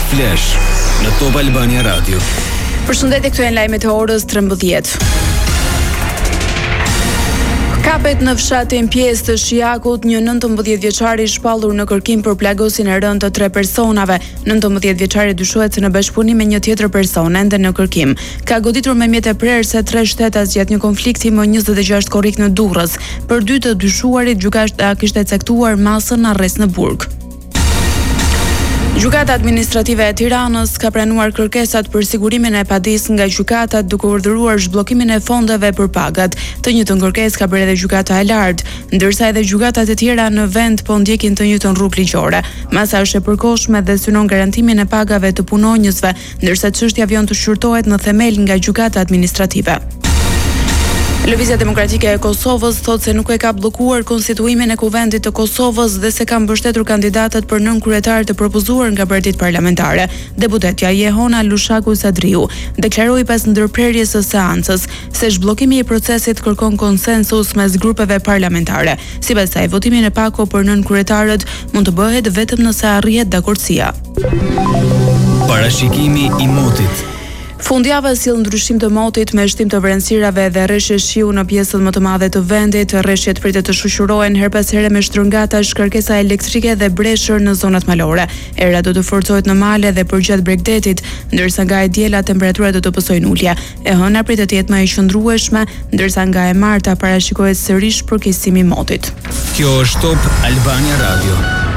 Flash në Top Albania Radio. Përshëndetje, këtu janë lajmet e orës 13. Kapet në fshatin Pjesë të Shijakut, një 19 vjeçari shpallur në kërkim për plagosin e rënd të 3 personave. 19 vjeçari dyshohet se në bashkëpunim me një tjetër person ende në kërkim. Ka goditur me mjete prerëse 3 shtetas gjatë një konflikti më 26 korrik në Durrës. Për 2 të dyshuarit, gjykata kishte caktuar masën arrest në burg. Gjykata administrative e Tiranës ka pranuar kërkesat për sigurimin e padisë nga gjykatat duke urdhëruar zhbllokimin e fondeve për pagat. Të njëjtën kërkesë ka bërë edhe gjykata e lartë, ndërsa edhe gjykatat e tjera në vend po ndjekin të njëjtën rrugë ligjore. Masa është e përkohshme dhe synon garantimin e pagave të punonjësve, ndërsa çështja vjen të shqyrtohet në themel nga gjykata administrative. Lëvizja Demokratike e Kosovës thotë se nuk e ka bllokuar konstituimin e Kuvendit të Kosovës dhe se ka mbështetur kandidatët për nënkryetar të propozuar nga partitë parlamentare. Deputetja Jehona Lushaku Sadriu deklaroi pas ndërprerjes së seancës se zhbllokimi i procesit kërkon konsensus mes grupeve parlamentare. Sipas saj, votimi në pako për nënkryetarët mund të bëhet vetëm nëse arrihet dakordsia. Parashikimi i motit. Fundjava sill ndryshim të motit me shtim të vranësirave dhe rreshje shiu në pjesën më të madhe të vendit. Rreshjet pritet të shoqërohen her pas here me shtrëngatash, kërkesa elektrike dhe breshër në zonat malore. Era do të forcohet në male dhe përgjatë Bregdetit, ndërsa nga e diela temperaturat do të pësojnë ulje. E hëna pritet të jetë më e qëndrueshme, ndërsa nga e marta parashikohet sërish përkeqësimi i motit. Kjo është Top Albania Radio.